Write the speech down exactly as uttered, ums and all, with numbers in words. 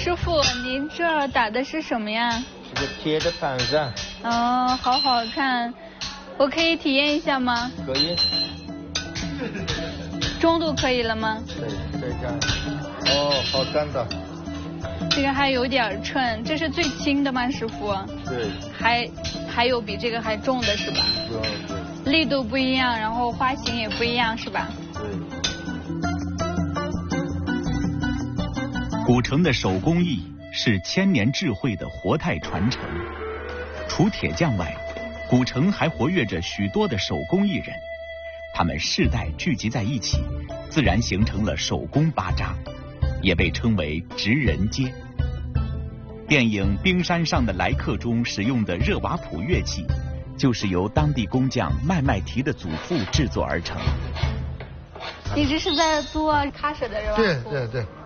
师傅，您这儿打的是什么呀？ 这个贴的盘上。 哦，好好看，我可以体验一下吗？ 可以。 中度可以了吗？ 对，这样。哦，好看的。 这个还有点称，这是最轻的吗，师傅？ 对。 还还有比这个还重的是吧？ 对对。 力度不一样，然后花型也不一样是吧？ 对。 古城的手工艺是千年智慧的活态传承。除铁匠外，古城还活跃着许多的手工艺人，他们世代聚集在一起，自然形成了手工巴扎，也被称为职人街。电影《冰山上的来客》中使用的热瓦普乐器，就是由当地工匠麦麦提的祖父制作而成。 你这是在做喀什的热瓦普？ 对对对。